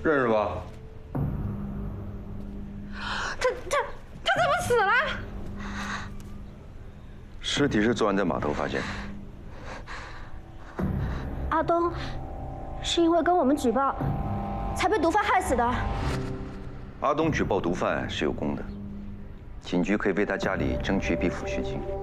认识吧？ 他怎么死了？ 尸体是昨晚在码头发现的。 阿东是因为跟我们举报，才被毒贩害死的。 阿东举报毒贩是有功的，警局可以为他家里争取一笔抚恤金。